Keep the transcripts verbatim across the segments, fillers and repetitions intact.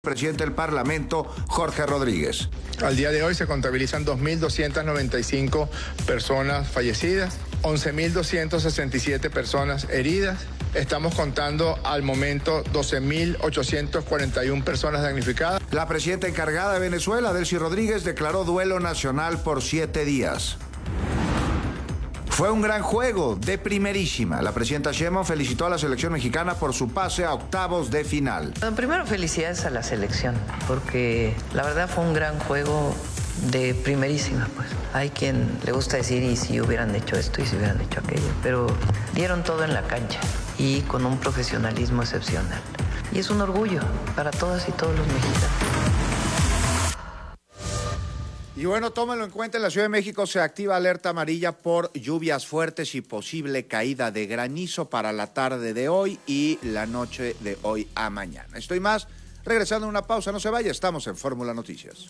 Presidente del Parlamento, Jorge Rodríguez. Al día de hoy se contabilizan dos mil doscientas noventa y cinco personas fallecidas, once mil doscientas sesenta y siete personas heridas. Estamos contando al momento doce mil ochocientas cuarenta y una personas damnificadas. La presidenta encargada de Venezuela, Delcy Rodríguez, declaró duelo nacional por siete días. Fue un gran juego de primerísima. La presidenta Sheinbaum felicitó a la selección mexicana por su pase a octavos de final. Bueno, primero felicidades a la selección, porque la verdad fue un gran juego de primerísima, pues. Hay quien le gusta decir, y si hubieran hecho esto, y si hubieran hecho aquello, pero dieron todo en la cancha y con un profesionalismo excepcional. Y es un orgullo para todas y todos los mexicanos. Y bueno, tómenlo en cuenta, en la Ciudad de México se activa alerta amarilla por lluvias fuertes y posible caída de granizo para la tarde de hoy y la noche de hoy a mañana. Estoy más, regresando a una pausa, no se vaya, estamos en Fórmula Noticias.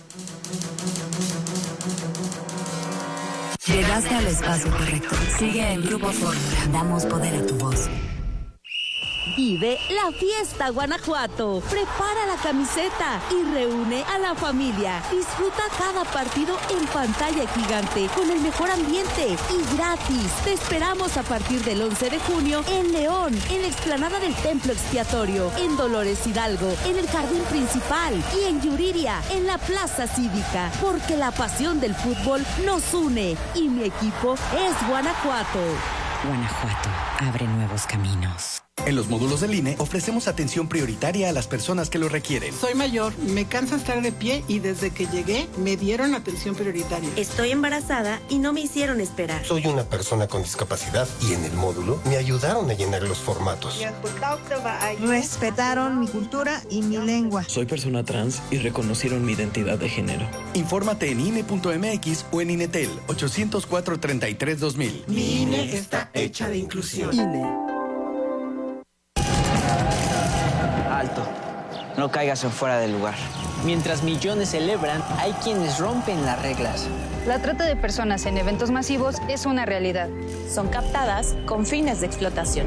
Llegaste al espacio correcto. Sigue en Grupo Fórmula. Damos poder a tu voz. Vive la fiesta Guanajuato. Prepara la camiseta y reúne a la familia. Disfruta cada partido en pantalla gigante con el mejor ambiente y gratis. Te esperamos a partir del once de junio en León, en la explanada del Templo Expiatorio, en Dolores Hidalgo, en el Jardín Principal y en Yuriria, en la Plaza Cívica. Porque la pasión del fútbol nos une y mi equipo es Guanajuato. Guanajuato abre nuevos caminos. En los módulos del I N E ofrecemos atención prioritaria a las personas que lo requieren. Soy mayor, me cansa estar de pie y desde que llegué me dieron atención prioritaria. Estoy embarazada y no me hicieron esperar. Soy una persona con discapacidad y en el módulo me ayudaron a llenar los formatos. Respetaron mi cultura y mi lengua. Soy persona trans y reconocieron mi identidad de género. Infórmate en I N E punto M X o en INETEL ocho cero cuatro, treinta y tres, dos mil. Mi I N E está hecha de inclusión. I N E. Alto, no caigas en fuera del lugar. Mientras millones celebran, hay quienes rompen las reglas. La trata de personas en eventos masivos es una realidad. Son captadas con fines de explotación.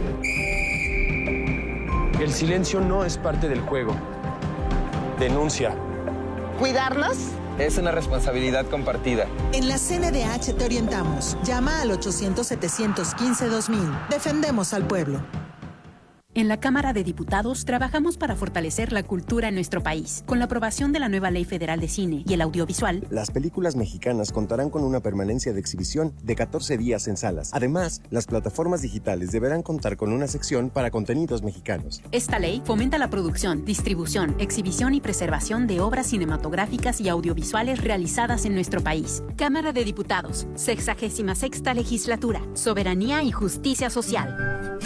El silencio no es parte del juego. Denuncia. ¿Cuidarlos? Es una responsabilidad compartida. En la C N D H te orientamos. Llama al ochocientos, setecientos quince, dos mil. Defendemos al pueblo. En la Cámara de Diputados trabajamos para fortalecer la cultura en nuestro país. Con la aprobación de la nueva Ley Federal de Cine y el audiovisual, las películas mexicanas contarán con una permanencia de exhibición de catorce días en salas. Además, las plataformas digitales deberán contar con una sección para contenidos mexicanos. Esta ley fomenta la producción, distribución, exhibición y preservación de obras cinematográficas y audiovisuales realizadas en nuestro país. Cámara de Diputados, sexagésima sexta legislatura, soberanía y justicia social.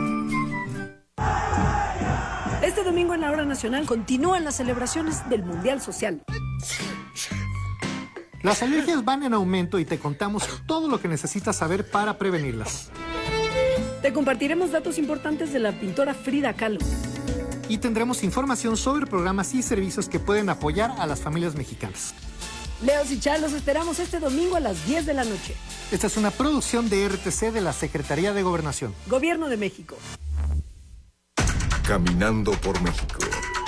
Este domingo en la Hora Nacional continúan las celebraciones del Mundial Social. Las alergias van en aumento y te contamos todo lo que necesitas saber para prevenirlas. Te compartiremos datos importantes de la pintora Frida Kahlo. Y tendremos información sobre programas y servicios que pueden apoyar a las familias mexicanas. Leos y Chá, los esperamos este domingo a las diez de la noche. Esta es una producción de R T C de la Secretaría de Gobernación. Gobierno de México. Caminando por México.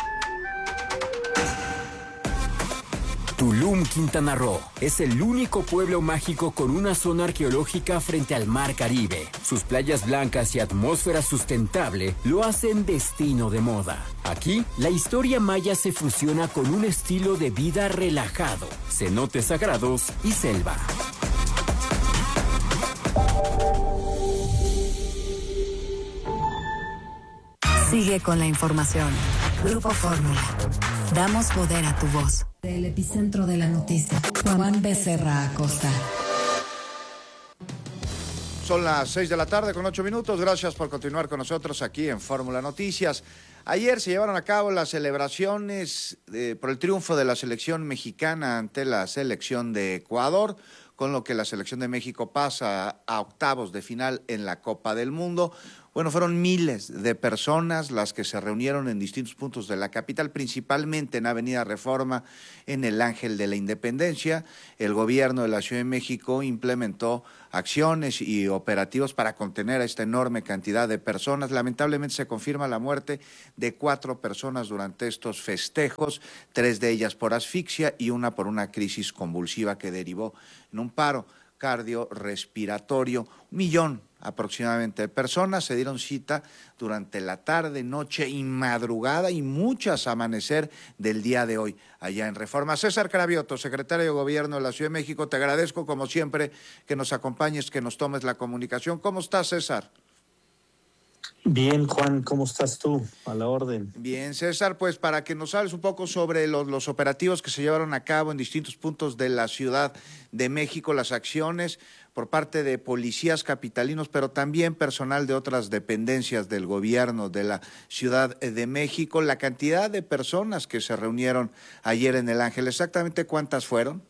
Tulum, Quintana Roo, es el único pueblo mágico con una zona arqueológica frente al Mar Caribe. Sus playas blancas y atmósfera sustentable lo hacen destino de moda. Aquí, la historia maya se fusiona con un estilo de vida relajado, cenotes sagrados y selva. Sigue con la información. Grupo Fórmula. Damos poder a tu voz. El epicentro de la noticia. Juan Becerra Acosta. Son las seis de la tarde con ocho minutos. Gracias por continuar con nosotros aquí en Fórmula Noticias. Ayer se llevaron a cabo las celebraciones eh, por el triunfo de la selección mexicana ante la selección de Ecuador, con lo que la selección de México pasa a octavos de final en la Copa del Mundo. Bueno, fueron miles de personas las que se reunieron en distintos puntos de la capital, principalmente en Avenida Reforma, en el Ángel de la Independencia. El gobierno de la Ciudad de México implementó acciones y operativos para contener a esta enorme cantidad de personas. Lamentablemente se confirma la muerte de cuatro personas durante estos festejos, tres de ellas por asfixia y una por una crisis convulsiva que derivó en un paro cardiorrespiratorio. Un millón aproximadamente de personas se dieron cita durante la tarde, noche y madrugada y muchas amanecer del día de hoy allá en Reforma. César Cravioto, secretario de Gobierno de la Ciudad de México, te agradezco como siempre que nos acompañes, que nos tomes la comunicación. ¿Cómo estás, César? Bien, Juan, ¿cómo estás tú? A la orden. Bien, César, pues para que nos hables un poco sobre los, los operativos que se llevaron a cabo en distintos puntos de la Ciudad de México, las acciones por parte de policías capitalinos, pero también personal de otras dependencias del gobierno de la Ciudad de México, la cantidad de personas que se reunieron ayer en el Ángel, ¿exactamente cuántas fueron?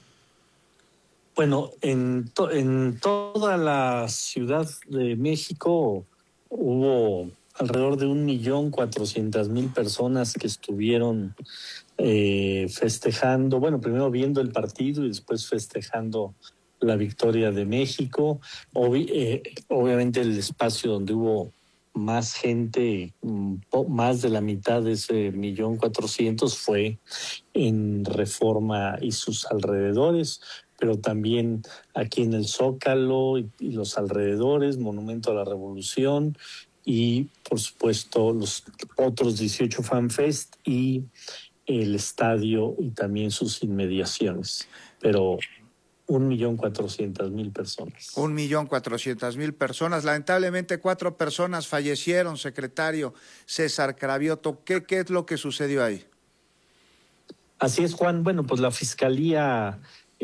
Bueno, en, to en toda la Ciudad de México hubo alrededor de un millón cuatrocientas mil personas que estuvieron eh, festejando, bueno, primero viendo el partido y después festejando la victoria de México. Obvi eh, obviamente el espacio donde hubo más gente, más de la mitad de ese millón cuatrocientos fue en Reforma y sus alrededores, pero también aquí en el Zócalo y, y los alrededores, Monumento a la Revolución y, por supuesto, los otros dieciocho FanFest y el estadio y también sus inmediaciones. Pero un millón cuatrocientas mil personas. Un millón cuatrocientas mil personas. Lamentablemente, cuatro personas fallecieron, secretario César Cravioto. ¿Qué, qué es lo que sucedió ahí? Así es, Juan. Bueno, pues la Fiscalía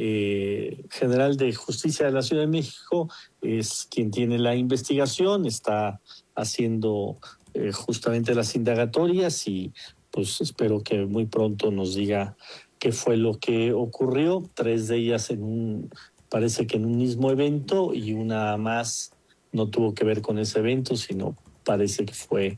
Eh, General de Justicia de la Ciudad de México es quien tiene la investigación, está haciendo eh, justamente las indagatorias y pues espero que muy pronto nos diga qué fue lo que ocurrió. Tres de ellas en un, parece que en un mismo evento y una más no tuvo que ver con ese evento, sino parece que fue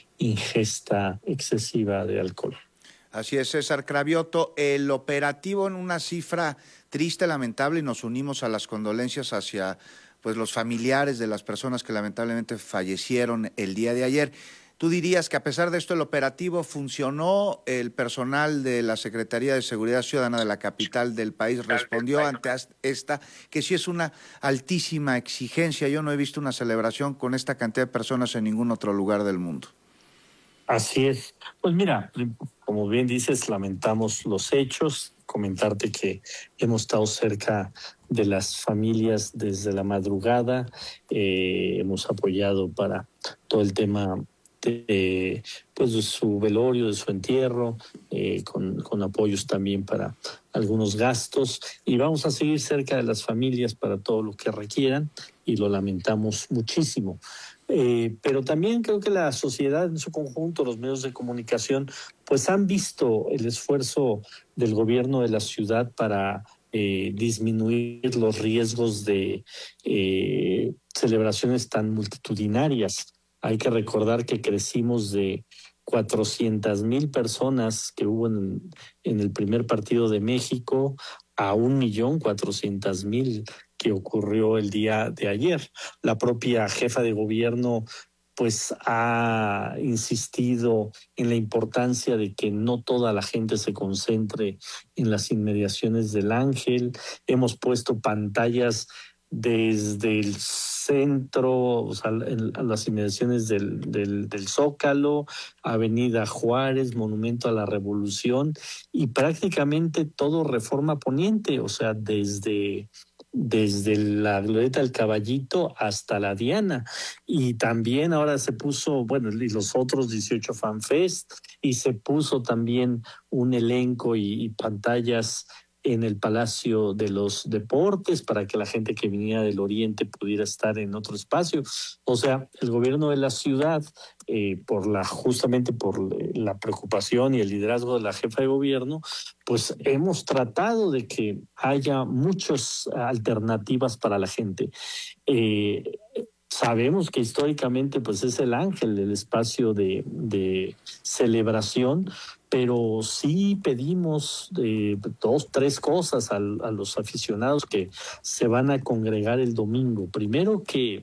ingesta excesiva de alcohol. Así es, César Cravioto. El operativo en una cifra triste, lamentable, y nos unimos a las condolencias hacia pues los familiares de las personas que lamentablemente fallecieron el día de ayer. ¿Tú dirías que a pesar de esto el operativo funcionó? ¿El personal de la Secretaría de Seguridad Ciudadana de la capital del país respondió ante esta, que sí es una altísima exigencia? Yo no he visto una celebración con esta cantidad de personas en ningún otro lugar del mundo. Así es. Pues mira, como bien dices, lamentamos los hechos, comentarte que hemos estado cerca de las familias desde la madrugada, eh, hemos apoyado para todo el tema de, pues de su velorio, de su entierro, eh, con, con apoyos también para algunos gastos y vamos a seguir cerca de las familias para todo lo que requieran y lo lamentamos muchísimo. Eh, pero también creo que la sociedad en su conjunto, los medios de comunicación, pues han visto el esfuerzo del gobierno de la ciudad para eh, disminuir los riesgos de eh, celebraciones tan multitudinarias. Hay que recordar que crecimos de cuatrocientas mil personas que hubo en, en el primer partido de México a un millón cuatrocientas mil que ocurrió el día de ayer. La propia jefa de gobierno pues ha insistido en la importancia de que no toda la gente se concentre en las inmediaciones del Ángel. Hemos puesto pantallas desde el centro, o sea, en, en las inmediaciones del, del, del Zócalo, Avenida Juárez, Monumento a la Revolución y prácticamente todo Reforma Poniente, o sea, desde... desde la Glorieta del Caballito hasta la Diana. Y también ahora se puso, bueno, y los otros dieciocho FanFest, y se puso también un elenco y, y pantallas en el Palacio de los Deportes para que la gente que viniera del Oriente pudiera estar en otro espacio. O sea, el gobierno de la ciudad, eh, por la justamente por la preocupación y el liderazgo de la jefa de gobierno, pues hemos tratado de que haya muchas alternativas para la gente. Eh, Sabemos que históricamente pues es el ángel, el espacio de, de celebración, pero sí pedimos eh, dos, tres cosas a, a los aficionados que se van a congregar el domingo. Primero, que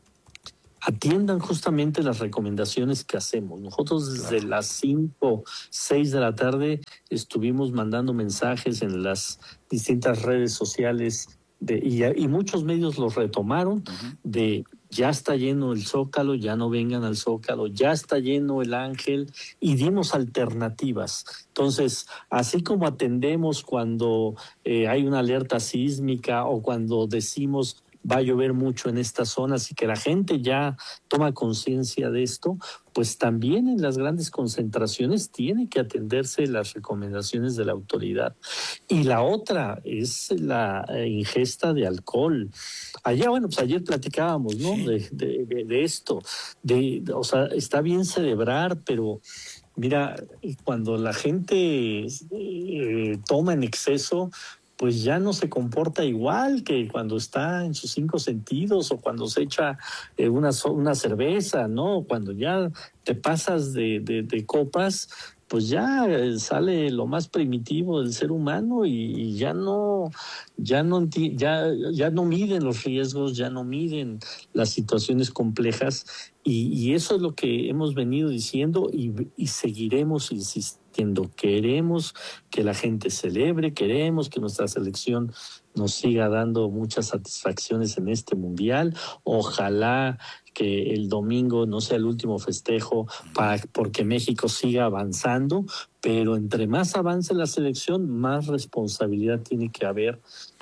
atiendan justamente las recomendaciones que hacemos. Nosotros desde las cinco, seis de la tarde estuvimos mandando mensajes en las distintas redes sociales de, y, y muchos medios los retomaron, uh-huh. de ya está lleno el Zócalo, ya no vengan al Zócalo, ya está lleno el Ángel, y dimos alternativas. Entonces, así como atendemos cuando eh, hay una alerta sísmica o cuando decimos va a llover mucho en estas zonas y que la gente ya toma conciencia de esto, pues también en las grandes concentraciones tiene que atenderse las recomendaciones de la autoridad. Y la otra es la ingesta de alcohol. Allá, bueno, pues ayer platicábamos, ¿no? Sí. De, de, de, de esto. De, de, o sea, está bien celebrar, pero mira, cuando la gente eh, toma en exceso, pues ya no se comporta igual que cuando está en sus cinco sentidos o cuando se echa eh, una, una cerveza, ¿no? Cuando ya te pasas de, de, de copas, pues ya sale lo más primitivo del ser humano y, y ya no, ya no, ya, ya no miden los riesgos, ya no miden las situaciones complejas, y, y eso es lo que hemos venido diciendo y, y seguiremos insistiendo. Queremos que la gente celebre, queremos que nuestra selección nos siga dando muchas satisfacciones en este mundial. Ojalá que el domingo no sea el último festejo para, porque México siga avanzando, pero entre más avance la selección, más responsabilidad tiene que haber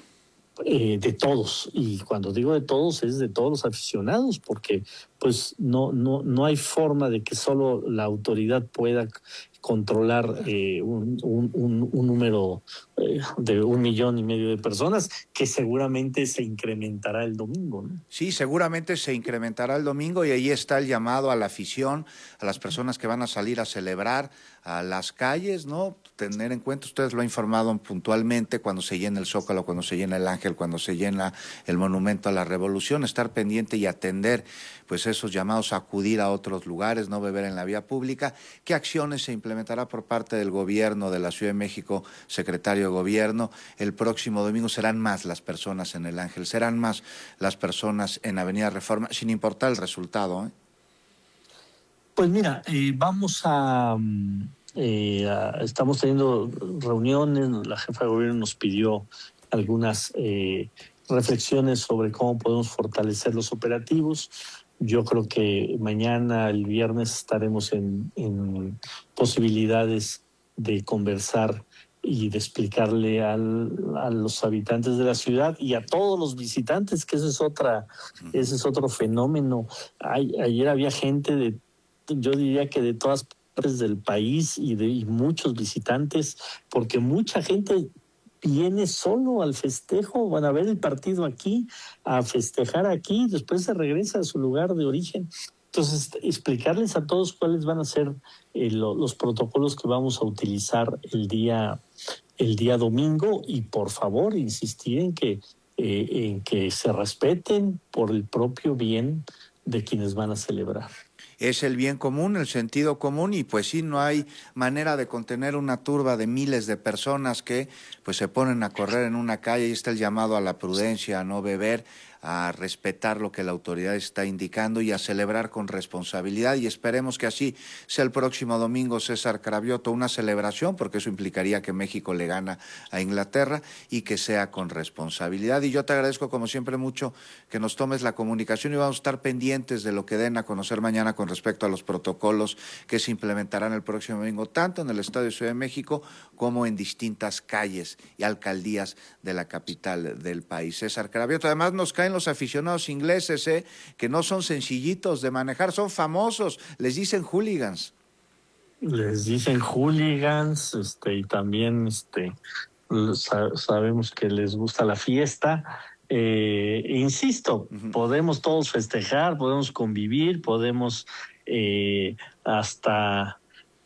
eh, de todos. Y cuando digo de todos, es de todos los aficionados, porque pues no, no, no hay forma de que solo la autoridad pueda controlar eh, un, un, un, un número eh, de un millón y medio de personas, que seguramente se incrementará el domingo, ¿no? Sí, seguramente se incrementará el domingo, y ahí está el llamado a la afición, a las personas que van a salir a celebrar a las calles, ¿no? Tener en cuenta, ustedes lo han informado puntualmente, cuando se llena el Zócalo, cuando se llena el Ángel, cuando se llena el Monumento a la Revolución, estar pendiente y atender pues esos llamados a acudir a otros lugares, no beber en la vía pública. ¿Qué acciones se implementará por parte del gobierno de la Ciudad de México, secretario de Gobierno? El próximo domingo serán más las personas en el Ángel, serán más las personas en Avenida Reforma, sin importar el resultado, ¿eh? Pues mira, eh, vamos a, eh, a... Estamos teniendo reuniones, la jefa de gobierno nos pidió algunas eh, reflexiones sobre cómo podemos fortalecer los operativos. Yo creo que mañana, el viernes, estaremos en, en posibilidades de conversar y de explicarle al, a los habitantes de la ciudad y a todos los visitantes, que ese es otra, ese es otro fenómeno. Ay, ayer había gente de, yo diría que de todas partes del país y de y muchos visitantes, porque mucha gente viene solo al festejo, van a ver el partido aquí, a festejar aquí, después se regresa a su lugar de origen. Entonces, explicarles a todos cuáles van a ser eh, lo, los protocolos que vamos a utilizar el día, el día domingo, y por favor insistir en que, eh, en que se respeten por el propio bien de quienes van a celebrar. Es el bien común, el sentido común, y pues sí, no hay manera de contener una turba de miles de personas que pues se ponen a correr en una calle. Y está el llamado a la prudencia, a no beber, a respetar lo que la autoridad está indicando y a celebrar con responsabilidad, y esperemos que así sea el próximo domingo, César Cravioto, una celebración, porque eso implicaría que México le gana a Inglaterra, y que sea con responsabilidad. Y yo te agradezco como siempre mucho que nos tomes la comunicación, y vamos a estar pendientes de lo que den a conocer mañana con respecto a los protocolos que se implementarán el próximo domingo, tanto en el Estadio Ciudad de México como en distintas calles y alcaldías de la capital del país. César Cravioto, además nos caen los aficionados ingleses, ¿eh? Que no son sencillitos de manejar, son famosos, les dicen hooligans. Les dicen hooligans, este, y también este, sabemos que les gusta la fiesta. Eh, insisto, uh-huh. podemos todos festejar, podemos convivir, podemos eh, hasta...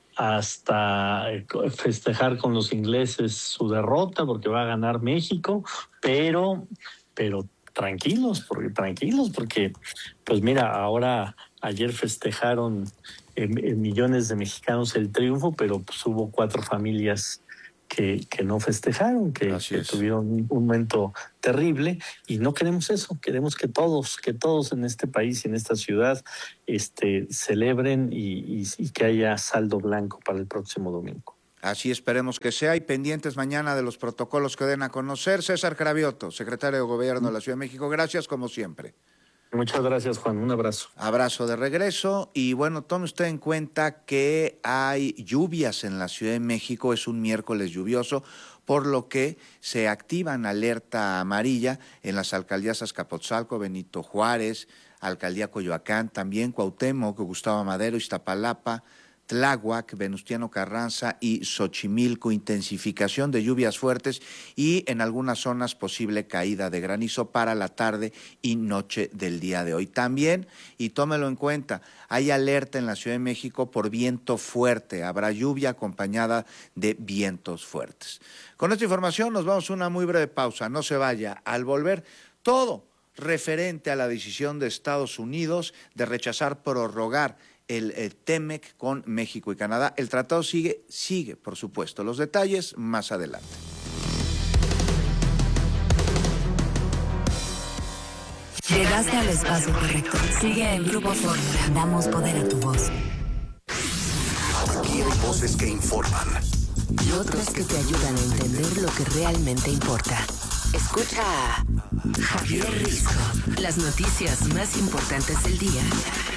hasta festejar con los ingleses su derrota, porque va a ganar México, pero, pero tranquilos, porque tranquilos, porque pues mira, ahora ayer festejaron eh, millones de mexicanos el triunfo, pero pues hubo cuatro familias que, que no festejaron, que, que tuvieron un momento terrible, y no queremos eso. Queremos que todos, que todos en este país y en esta ciudad este, celebren y, y, y que haya saldo blanco para el próximo domingo. Así esperemos que sea, y pendientes mañana de los protocolos que den a conocer. César Cravioto, secretario de Gobierno de la Ciudad de México, gracias como siempre. Muchas gracias, Juan. Un abrazo. Abrazo de regreso. Y bueno, tome usted en cuenta que hay lluvias en la Ciudad de México. Es un miércoles lluvioso, por lo que se activan alerta amarilla en las alcaldías Azcapotzalco, Benito Juárez, Alcaldía Coyoacán, también Cuauhtémoc, Gustavo Madero, Iztapalapa, Tláhuac, Venustiano Carranza y Xochimilco. Intensificación de lluvias fuertes y en algunas zonas posible caída de granizo para la tarde y noche del día de hoy. También, y tómelo en cuenta, hay alerta en la Ciudad de México por viento fuerte. Habrá lluvia acompañada de vientos fuertes. Con esta información nos vamos a una muy breve pausa. No se vaya. Al volver, todo referente a la decisión de Estados Unidos de rechazar prorrogar el, el TEMEC con México y Canadá. El tratado sigue, sigue, por supuesto. Los detalles más adelante. Llegaste al espacio correcto. Sigue en Grupo Fórmula. Damos poder a tu voz. Aquí hay voces que informan y otras que te ayudan a entender lo que realmente importa. Escucha a Javier Risco. Las noticias más importantes del día